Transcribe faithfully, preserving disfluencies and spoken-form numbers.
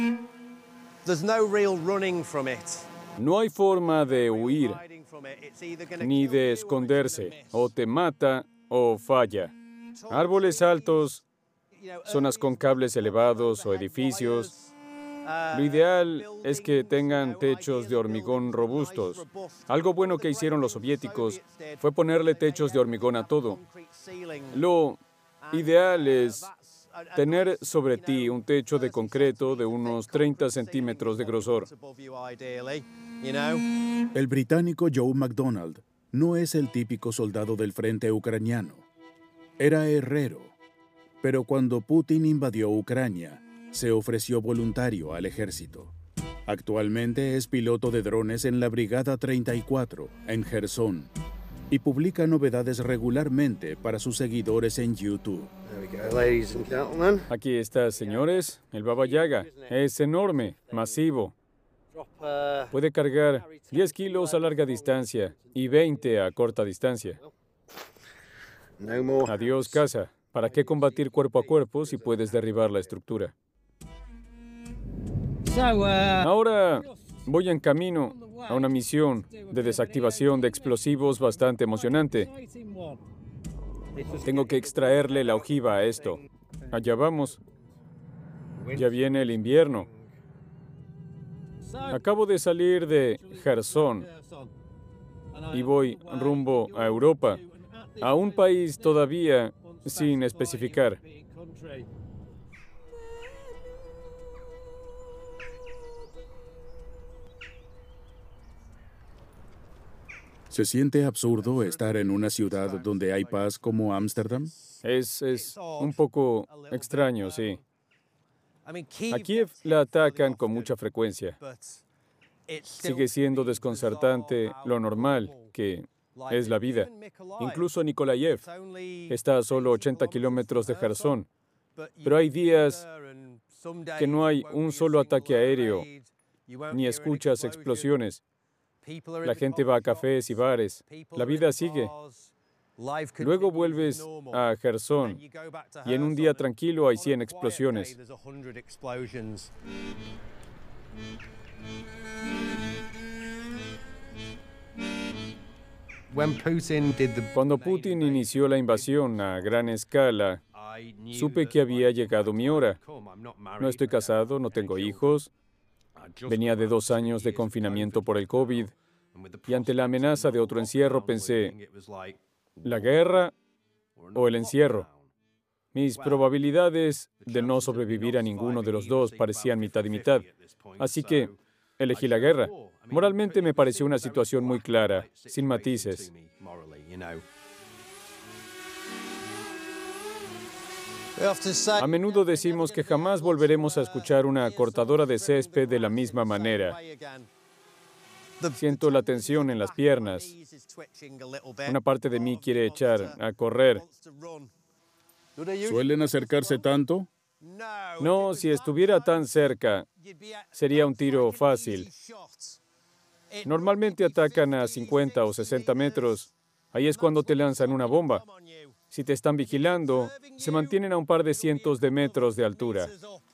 No hay forma de huir, ni de esconderse. O te mata o falla. Árboles altos, zonas con cables elevados o edificios. Lo ideal es que tengan techos de hormigón robustos. Algo bueno que hicieron los soviéticos fue ponerle techos de hormigón a todo. Lo ideal es tener sobre ti un techo de concreto de unos treinta centímetros de grosor. El británico Joe McDonald no es el típico soldado del frente ucraniano. Era herrero, pero cuando Putin invadió Ucrania, se ofreció voluntario al ejército. Actualmente es piloto de drones en la Brigada treinta y cuatro, en Jersón, y publica novedades regularmente para sus seguidores en YouTube. Aquí está, señores, el Baba Yaga. Es enorme, masivo. Puede cargar diez kilos a larga distancia y veinte a corta distancia. Adiós, casa. ¿Para qué combatir cuerpo a cuerpo si puedes derribar la estructura? Ahora voy en camino a una misión de desactivación de explosivos bastante emocionante. Tengo que extraerle la ojiva a esto. Allá vamos. Ya viene el invierno. Acabo de salir de Jersón y voy rumbo a Europa, a un país todavía sin especificar. ¿Se siente absurdo estar en una ciudad donde hay paz como Ámsterdam? Es, es un poco extraño, sí. A Kiev la atacan con mucha frecuencia. Sigue siendo desconcertante lo normal que es la vida. Incluso Nikolaev está a solo ochenta kilómetros de Jersón. Pero hay días que no hay un solo ataque aéreo, ni escuchas explosiones. La gente va a cafés y bares. La vida sigue. Luego vuelves a Jersón y en un día tranquilo hay cien explosiones. Cuando Putin inició la invasión a gran escala, supe que había llegado mi hora. No estoy casado, no tengo hijos. Venía de dos años de confinamiento por el COVID y ante la amenaza de otro encierro pensé, ¿la guerra o el encierro? Mis probabilidades de no sobrevivir a ninguno de los dos parecían mitad y mitad. Así que elegí la guerra. Moralmente me pareció una situación muy clara, sin matices. A menudo decimos que jamás volveremos a escuchar una cortadora de césped de la misma manera. Siento la tensión en las piernas. Una parte de mí quiere echar a correr. ¿Suelen acercarse tanto? No, si estuviera tan cerca, sería un tiro fácil. Normalmente atacan a cincuenta o sesenta metros. Ahí es cuando te lanzan una bomba. Si te están vigilando, se mantienen a un par de cientos de metros de altura.